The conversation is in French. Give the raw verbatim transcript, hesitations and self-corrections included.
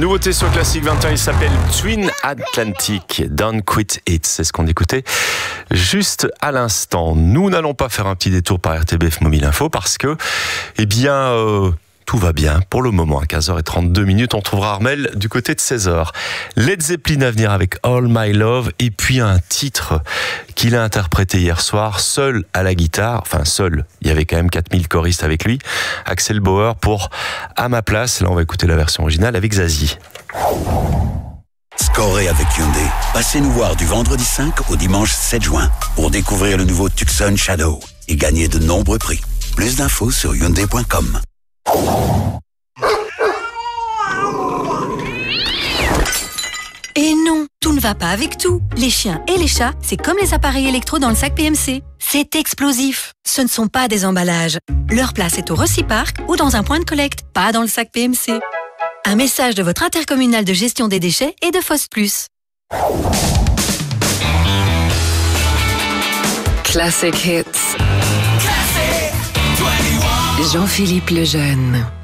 Nouveauté sur Classique vingt et un, il s'appelle Twin Atlantic. Don't Quit It, c'est ce qu'on écoutait juste à l'instant. Nous n'allons pas faire un petit détour par R T B F Mobile Info parce que, eh bien, euh, tout va bien pour le moment. À quinze heures trente-deux minutes, on trouvera Armel du côté de seize heures. Led Zeppelin à venir avec All My Love et puis un titre qu'il a interprété hier soir, seul à la guitare. Enfin, seul. Il y avait quand même quatre mille choristes avec lui. Axel Bauer pour À ma place. Là, on va écouter la version originale avec Zazie. Scorez avec Hyundai. Passez nous voir du vendredi cinq au dimanche sept juin pour découvrir le nouveau Tucson Shadow et gagner de nombreux prix. Plus d'infos sur hyundai point com. Et non, tout ne va pas avec tout. Les chiens et les chats, c'est comme les appareils électro dans le sac P M C. C'est explosif. Ce ne sont pas des emballages. Leur place est au Reciparc ou dans un point de collecte, pas dans le sac P M C. Un message de votre intercommunal de gestion des déchets et de Foss Plus. Classic Hits. Jean-Philippe Lejeune.